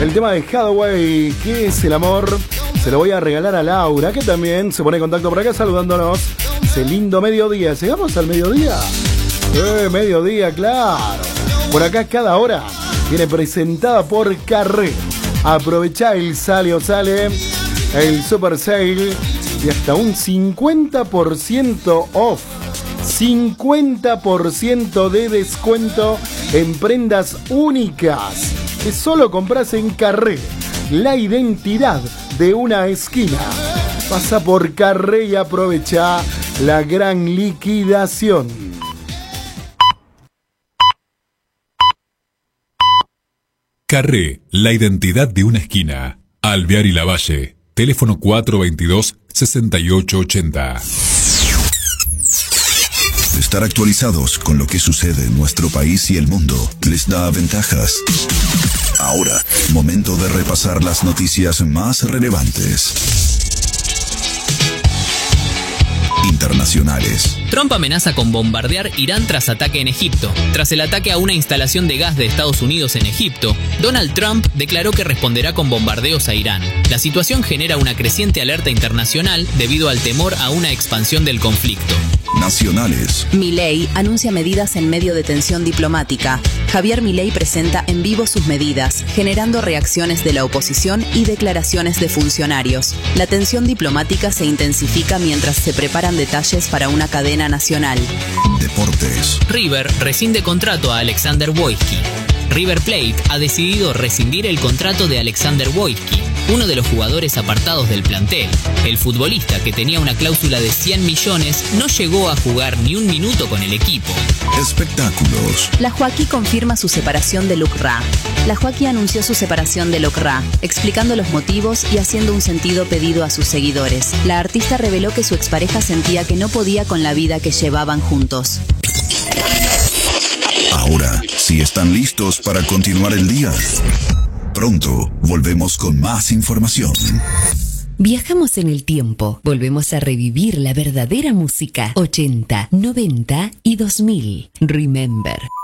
El tema de Hathaway, ¿qué es el amor? Se lo voy a regalar a Laura, que también se pone en contacto por acá saludándonos. Ese lindo mediodía. ¿Llegamos al mediodía? Mediodía, claro. Por acá cada hora viene presentada por Carré. Aprovechá el sale o sale, el super sale y hasta un 50% off. 50% de descuento en prendas únicas que solo compras en Carré. La identidad de una esquina. Pasa por Carré y aprovecha la gran liquidación. Carré, la identidad de una esquina. Alvear y Lavalle, teléfono 422-6880. Estar actualizados con lo que sucede en nuestro país y el mundo les da ventajas. Ahora, momento de repasar las noticias más relevantes. Internacionales. Trump amenaza con bombardear Irán tras ataque en Egipto. Tras el ataque a una instalación de gas de Estados Unidos en Egipto, Donald Trump declaró que responderá con bombardeos a Irán. La situación genera una creciente alerta internacional debido al temor a una expansión del conflicto. Nacionales. Milei anuncia medidas en medio de tensión diplomática. Javier Milei presenta en vivo sus medidas, generando reacciones de la oposición y declaraciones de funcionarios. La tensión diplomática se intensifica mientras se preparan detalles para una cadena nacional. Deportes. River rescinde contrato a Alexander Wojcicki. River Plate ha decidido rescindir el contrato de Alexander Wojcicki, uno de los jugadores apartados del plantel. El futbolista, que tenía una cláusula de 100 millones, no llegó a jugar ni un minuto con el equipo. Espectáculos. La Joaquí confirma su separación de Luc Ra. La Joaquí anunció su separación de Luc Ra, explicando los motivos y haciendo un sentido pedido a sus seguidores. La artista reveló que su expareja sentía que no podía con la vida que llevaban juntos. Ahora, si están listos para continuar el día, pronto volvemos con más información. Viajamos en el tiempo, volvemos a revivir la verdadera música 80, 90 y 2000. Remember.